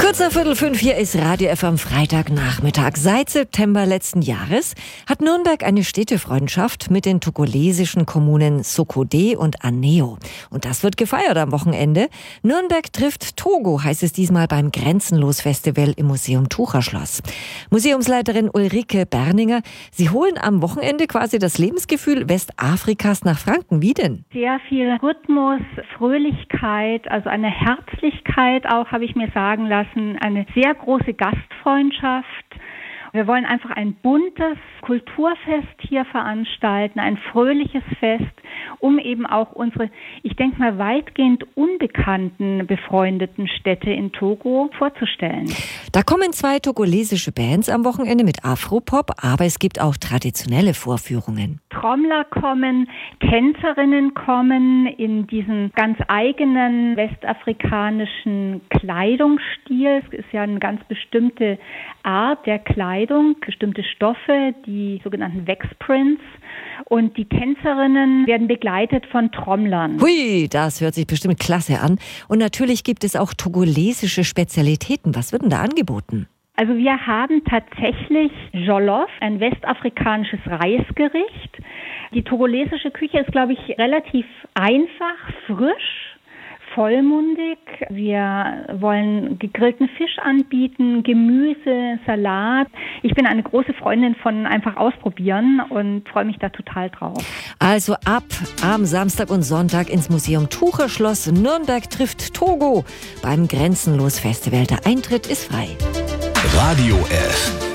Kurz nach 4:45 hier ist Radio F am Freitagnachmittag. Seit September letzten Jahres hat Nürnberg eine Städtefreundschaft mit den togolesischen Kommunen Sokode und Aneo. Und das wird gefeiert am Wochenende. Nürnberg trifft Togo, heißt es diesmal beim Grenzenlos-Festival im Museum Tucherschloss. Museumsleiterin Ulrike Berninger, Sie holen am Wochenende quasi das Lebensgefühl Westafrikas nach Franken. Wie denn? Sehr viel Rhythmus, Fröhlichkeit, also eine Herzlichkeit auch, habe ich mir sagen lassen. Eine sehr große Gastfreundschaft. Wir wollen einfach ein buntes Kulturfest hier veranstalten, ein fröhliches Fest, um eben auch unsere, ich denke mal, weitgehend unbekannten, befreundeten Städte in Togo vorzustellen. Da kommen 2 togolesische Bands am Wochenende mit Afropop, aber es gibt auch traditionelle Vorführungen. Trommler kommen, Tänzerinnen kommen in diesen ganz eigenen westafrikanischen Kleidungsstil. Es ist ja eine ganz bestimmte Art der Kleidung, bestimmte Stoffe, die sogenannten Waxprints. Und die Tänzerinnen werden begleitet von Trommlern. Hui, das hört sich bestimmt klasse an. Und natürlich gibt es auch togolesische Spezialitäten. Was wird denn da angeboten? Also wir haben tatsächlich Jollof, ein westafrikanisches Reisgericht. Die togolesische Küche ist, glaube ich, relativ einfach, frisch, vollmundig. Wir wollen gegrillten Fisch anbieten, Gemüse, Salat. Ich bin eine große Freundin von einfach ausprobieren und freue mich da total drauf. Also ab am Samstag und Sonntag ins Museum Tucherschloss. Nürnberg trifft Togo beim Grenzenlos-Festival. Der Eintritt ist frei. Radio F.